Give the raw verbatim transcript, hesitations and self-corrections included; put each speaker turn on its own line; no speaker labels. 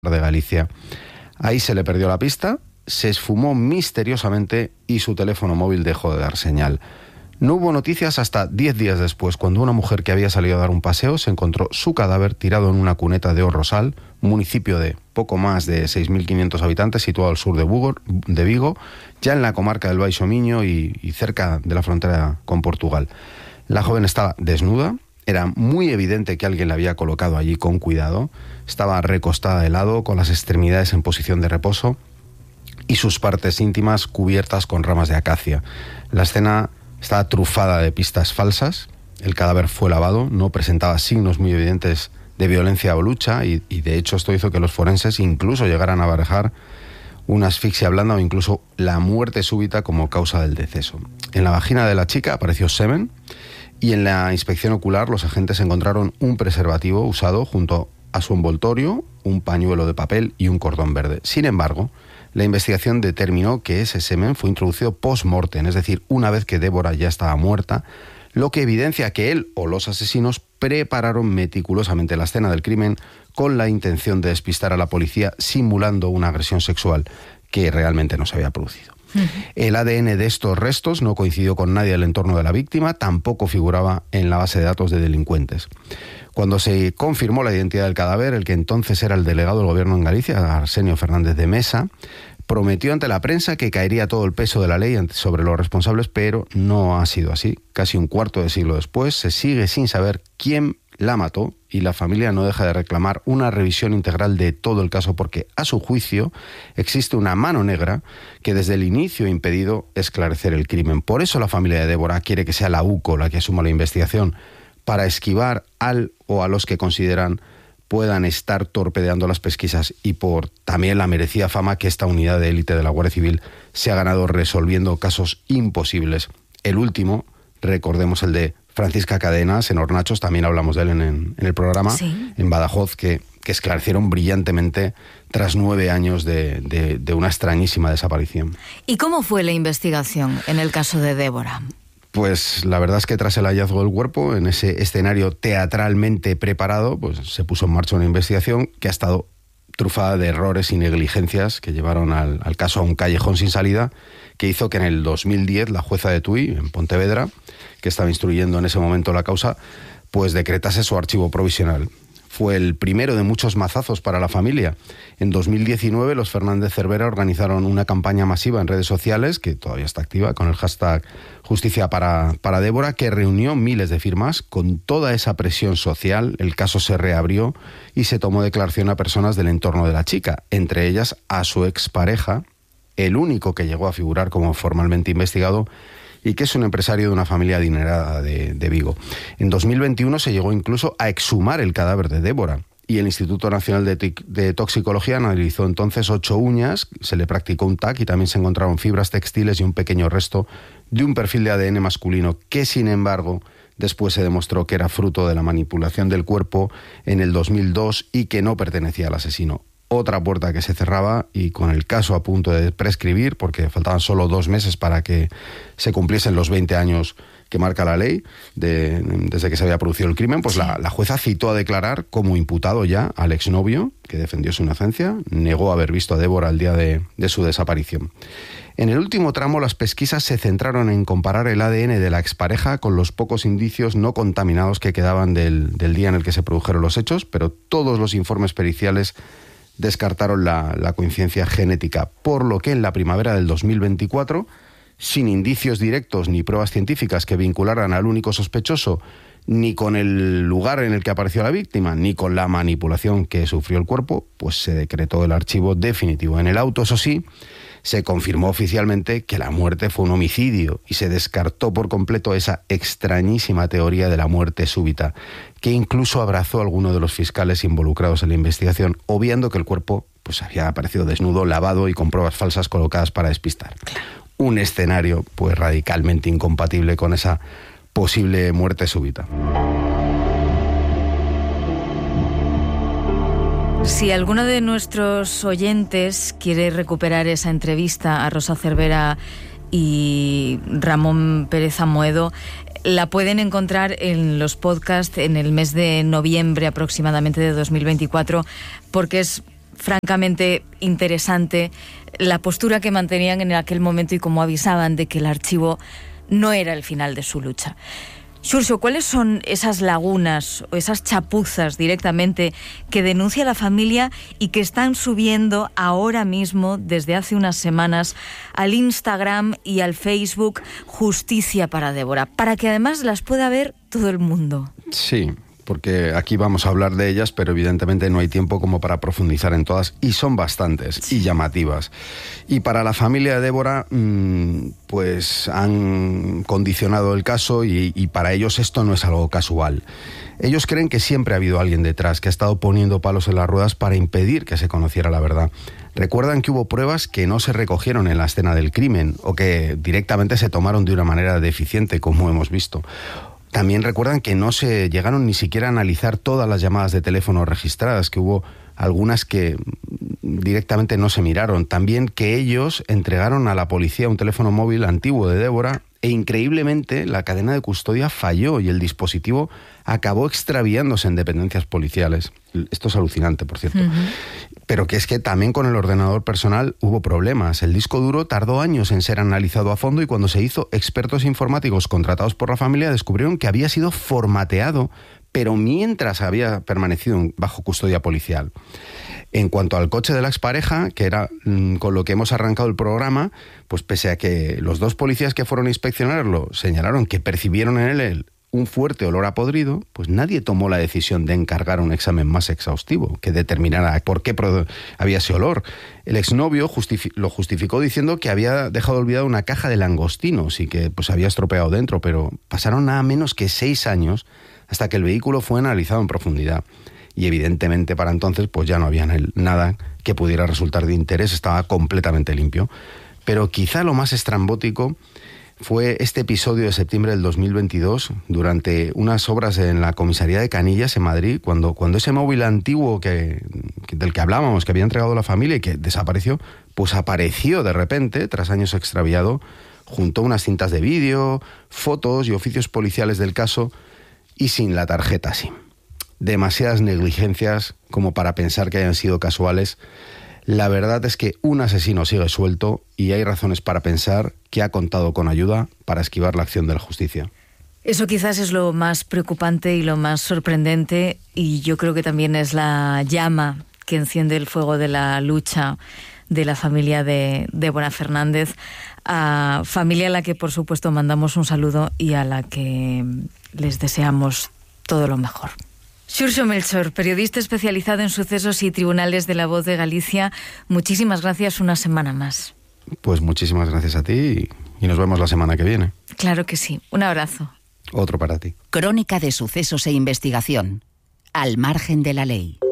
de Galicia. Ahí se le perdió la pista, se esfumó misteriosamente y su teléfono móvil dejó de dar señal. No hubo noticias hasta diez días después, cuando una mujer que había salido a dar un paseo se encontró su cadáver tirado en una cuneta de Orrosal, municipio de poco más de seis mil quinientos habitantes, situado al sur de, Bugor, de Vigo, ya en la comarca del Baixo Miño y, y cerca de la frontera con Portugal. La joven estaba desnuda, era muy evidente que alguien la había colocado allí con cuidado, estaba recostada de lado, con las extremidades en posición de reposo y sus partes íntimas cubiertas con ramas de acacia. La escena estaba trufada de pistas falsas, el cadáver fue lavado, no presentaba signos muy evidentes de violencia o lucha y, y de hecho esto hizo que los forenses incluso llegaran a barajar una asfixia blanda o incluso la muerte súbita como causa del deceso. En la vagina de la chica apareció semen y en la inspección ocular los agentes encontraron un preservativo usado junto a su envoltorio, un pañuelo de papel y un cordón verde. Sin embargo, la investigación determinó que ese semen fue introducido post-mortem, es decir, una vez que Débora ya estaba muerta, lo que evidencia que él o los asesinos prepararon meticulosamente la escena del crimen con la intención de despistar a la policía, simulando una agresión sexual que realmente no se había producido. Uh-huh. El A D N de estos restos no coincidió con nadie del entorno de la víctima, tampoco figuraba en la base de datos de delincuentes. Cuando se confirmó la identidad del cadáver, el que entonces era el delegado del gobierno en Galicia, Arsenio Fernández de Mesa, prometió ante la prensa que caería todo el peso de la ley sobre los responsables, pero no ha sido así. Casi un cuarto de siglo después, se sigue sin saber quién la mató y la familia no deja de reclamar una revisión integral de todo el caso porque, a su juicio, existe una mano negra que desde el inicio ha impedido esclarecer el crimen. Por eso la familia de Débora quiere que sea la U C O la que asuma la investigación, para esquivar al o a los que consideran puedan estar torpedeando las pesquisas y por también la merecida fama que esta unidad de élite de la Guardia Civil se ha ganado resolviendo casos imposibles. El último, recordemos el de Francisca Cadenas en Hornachos, también hablamos de él en, en, en el programa, sí. En Badajoz, que, que esclarecieron brillantemente tras nueve años de, de, de una extrañísima desaparición.
¿Y cómo fue la investigación en el caso de Débora?
Pues la verdad es que tras el hallazgo del cuerpo, en ese escenario teatralmente preparado, pues se puso en marcha una investigación que ha estado trufada de errores y negligencias que llevaron al, al caso a un callejón sin salida, que hizo que en el dos mil diez la jueza de Tui, en Pontevedra, que estaba instruyendo en ese momento la causa, pues decretase su archivo provisional. Fue el primero de muchos mazazos para la familia. En dos mil diecinueve los Fernández Cervera organizaron una campaña masiva en redes sociales, que todavía está activa, con el hashtag Justicia para, para Débora, que reunió miles de firmas. Con toda esa presión social, el caso se reabrió y se tomó declaración a personas del entorno de la chica, entre ellas a su expareja, el único que llegó a figurar como formalmente investigado, y que es un empresario de una familia adinerada de, de Vigo. En dos mil veintiuno se llegó incluso a exhumar el cadáver de Débora y el Instituto Nacional de, Tic- de Toxicología analizó entonces ocho uñas, se le practicó un T A C y también se encontraron fibras textiles y un pequeño resto de un perfil de A D N masculino que, sin embargo, después se demostró que era fruto de la manipulación del cuerpo en el dos mil dos y que no pertenecía al asesino. Otra puerta que se cerraba y con el caso a punto de prescribir, porque faltaban solo dos meses para que se cumpliesen los veinte años que marca la ley de, desde que se había producido el crimen, pues sí. la, la jueza citó a declarar como imputado ya al exnovio, que defendió su inocencia, negó haber visto a Débora el día de, de su desaparición. En el último tramo, las pesquisas se centraron en comparar el A D N de la expareja con los pocos indicios no contaminados que quedaban del, del día en el que se produjeron los hechos, pero todos los informes periciales descartaron la, la coincidencia genética, por lo que en la primavera del dos mil veinticuatro, sin indicios directos ni pruebas científicas que vincularan al único sospechoso, ni con el lugar en el que apareció la víctima, ni con la manipulación que sufrió el cuerpo, pues se decretó el archivo definitivo. En el auto, eso sí, se confirmó oficialmente que la muerte fue un homicidio y se descartó por completo esa extrañísima teoría de la muerte súbita, que incluso abrazó a alguno de los fiscales involucrados en la investigación, obviando que el cuerpo pues, había aparecido desnudo, lavado y con pruebas falsas colocadas para despistar. Un escenario pues radicalmente incompatible con esa posible muerte súbita.
Si alguno de nuestros oyentes quiere recuperar esa entrevista a Rosa Cervera y Ramón Pérez Amoedo, la pueden encontrar en los podcasts en el mes de noviembre aproximadamente de dos mil veinticuatro, porque es francamente interesante la postura que mantenían en aquel momento y cómo avisaban de que el archivo no era el final de su lucha. Xurxo, ¿cuáles son esas lagunas o esas chapuzas directamente que denuncia la familia y que están subiendo ahora mismo, desde hace unas semanas, al Instagram y al Facebook Justicia para Débora, para que además las pueda ver todo el mundo?
Sí, porque aquí vamos a hablar de ellas, pero evidentemente no hay tiempo como para profundizar en todas, y son bastantes, sí, y llamativas. Y para la familia de Débora, pues han condicionado el caso y, y para ellos esto no es algo casual. Ellos creen que siempre ha habido alguien detrás que ha estado poniendo palos en las ruedas para impedir que se conociera la verdad. Recuerdan que hubo pruebas que no se recogieron en la escena del crimen o que directamente se tomaron de una manera deficiente, como hemos visto. También recuerdan que no se llegaron ni siquiera a analizar todas las llamadas de teléfono registradas, que hubo algunas que directamente no se miraron. También que ellos entregaron a la policía un teléfono móvil antiguo de Débora e increíblemente la cadena de custodia falló y el dispositivo acabó extraviándose en dependencias policiales. Esto es alucinante, por cierto. Uh-huh. Pero que es que también con el ordenador personal hubo problemas. El disco duro tardó años en ser analizado a fondo y cuando se hizo, expertos informáticos contratados por la familia descubrieron que había sido formateado, pero mientras había permanecido bajo custodia policial. En cuanto al coche de la expareja, que era mmm, con lo que hemos arrancado el programa, pues pese a que los dos policías que fueron a inspeccionarlo señalaron que percibieron en él el un fuerte olor a podrido, pues nadie tomó la decisión de encargar un examen más exhaustivo que determinara por qué había ese olor. El exnovio justifi- lo justificó diciendo que había dejado olvidada una caja de langostinos y que pues había estropeado dentro, pero pasaron nada menos que seis años hasta que el vehículo fue analizado en profundidad. Y evidentemente para entonces pues ya no había nada que pudiera resultar de interés, estaba completamente limpio. Pero quizá lo más estrambótico fue este episodio de septiembre del dos mil veintidós, durante unas obras en la comisaría de Canillas, en Madrid, cuando, cuando ese móvil antiguo que, que, del que hablábamos, que había entregado la familia y que desapareció, pues apareció de repente, tras años extraviado, junto a unas cintas de vídeo, fotos y oficios policiales del caso, y sin la tarjeta SIM. Demasiadas negligencias como para pensar que hayan sido casuales. La verdad es que un asesino sigue suelto y hay razones para pensar que ha contado con ayuda para esquivar la acción de la justicia.
Eso quizás es lo más preocupante y lo más sorprendente, y yo creo que también es la llama que enciende el fuego de la lucha de la familia de Débora Fernández, a familia a la que por supuesto mandamos un saludo y a la que les deseamos todo lo mejor. Xurxo Melchor, periodista especializado en sucesos y tribunales de La Voz de Galicia, muchísimas gracias una semana más.
Pues muchísimas gracias a ti y nos vemos la semana que viene.
Claro que sí. Un abrazo.
Otro para ti.
Crónica de sucesos e investigación. Al margen de la ley.